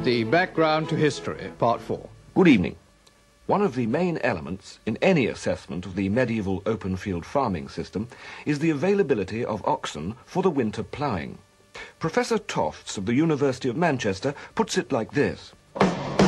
The Background to History, Part 4. Good evening. One of the main elements in any assessment of the medieval open field farming system is the availability of oxen for the winter ploughing. Professor Tofts of the University of Manchester puts it like this.